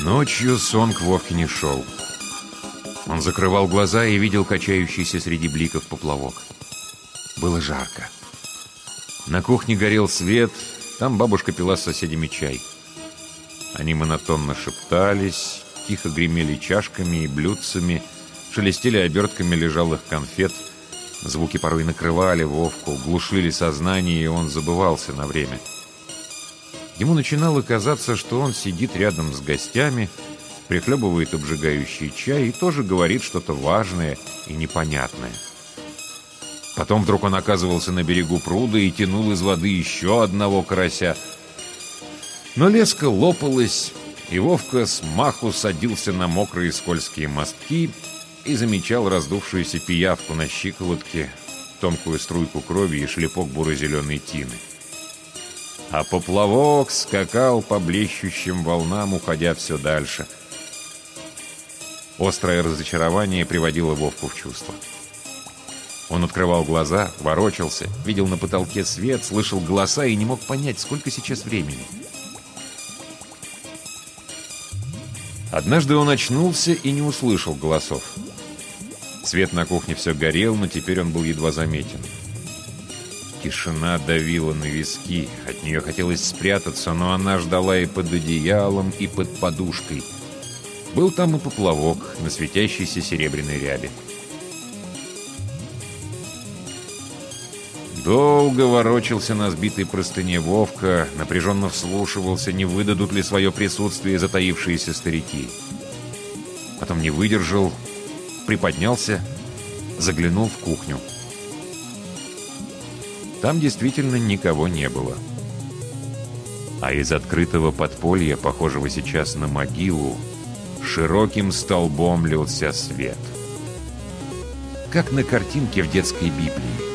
Ночью сон к Вовке не шел. Он закрывал глаза и видел качающийся среди бликов поплавок. Было жарко. На кухне горел свет, там бабушка пила с соседями чай. Они монотонно шептались, тихо гремели чашками и блюдцами, шелестели обертками лежалых конфет. Звуки порой накрывали Вовку, глушили сознание, и он забывался на время. Ему начинало казаться, что он сидит рядом с гостями, прихлебывает обжигающий чай и тоже говорит что-то важное и непонятное. Потом вдруг он оказывался на берегу пруда и тянул из воды еще одного карася. Но леска лопалась, и Вовка с маху садился на мокрые скользкие мостки и замечал раздувшуюся пиявку на щиколотке, тонкую струйку крови и шлепок буро-зеленой тины. А поплавок скакал по блещущим волнам, уходя все дальше. Острое разочарование приводило Вовку в чувство. Он открывал глаза, ворочался, видел на потолке свет, слышал голоса и не мог понять, сколько сейчас времени. Однажды он очнулся и не услышал голосов. Свет на кухне все горел, но теперь он был едва заметен. Тишина давила на виски, от нее хотелось спрятаться, но она ждала и под одеялом, и под подушкой. Был там и поплавок на светящейся серебряной ряби. Долго ворочался на сбитой простыне Вовка, напряженно вслушивался, не выдадут ли свое присутствие затаившиеся старики. Потом не выдержал, приподнялся, заглянул в кухню. Там действительно никого не было. А из открытого подполья, похожего сейчас на могилу, широким столбом лился свет. Как на картинке в детской Библии.